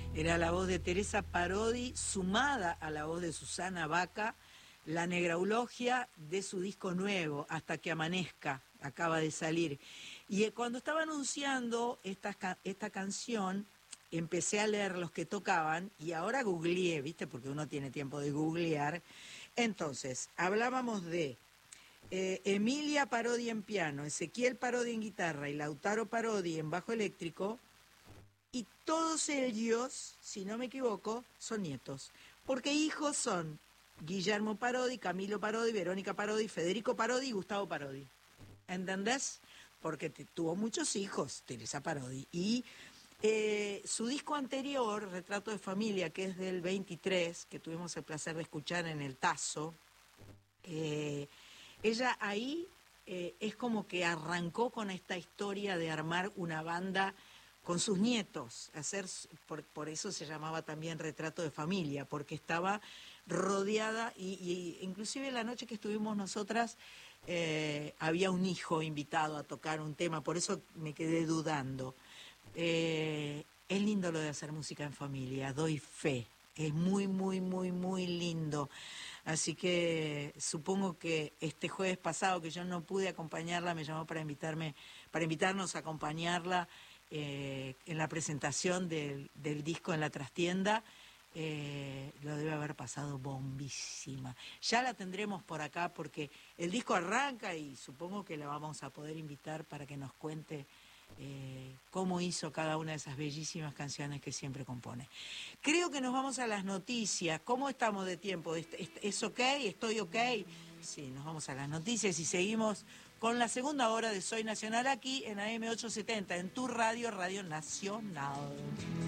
Era la voz de Teresa Parodi, sumada a la voz de Susana Baca, la negraulogia de su disco nuevo, Hasta que amanezca, acaba de salir. Y cuando estaba anunciando esta canción, empecé a leer los que tocaban y ahora googleé, ¿viste? Porque uno tiene tiempo de googlear. Entonces, hablábamos de Emilia Parodi en piano, Ezequiel Parodi en guitarra y Lautaro Parodi en bajo eléctrico. Y todos ellos, si no me equivoco, son nietos. Porque hijos son Guillermo Parodi, Camilo Parodi, Verónica Parodi, Federico Parodi y Gustavo Parodi. ¿Entendés? Porque tuvo muchos hijos, Teresa Parodi. Y su disco anterior, Retrato de Familia, que es del 23, que tuvimos el placer de escuchar en el Tazo, ella ahí es como que arrancó con esta historia de armar una banda con sus nietos, por eso se llamaba también Retrato de Familia, porque estaba rodeada, y inclusive la noche que estuvimos nosotras había un hijo invitado a tocar un tema, por eso me quedé dudando. Es lindo lo de hacer música en familia, doy fe, es muy, muy, muy, muy lindo. Así que supongo que este jueves pasado que yo no pude acompañarla, me llamó para invitarnos a acompañarla en la presentación del disco en la trastienda. Lo debe haber pasado bombísima. Ya la tendremos por acá porque el disco arranca y supongo que la vamos a poder invitar para que nos cuente cómo hizo cada una de esas bellísimas canciones que siempre compone. Creo que nos vamos a las noticias. ¿Cómo estamos de tiempo? ¿Es ok? ¿Estoy ok? Sí, nos vamos a las noticias y seguimos con la segunda hora de Soy Nacional aquí en AM 870, en tu radio, Radio Nacional.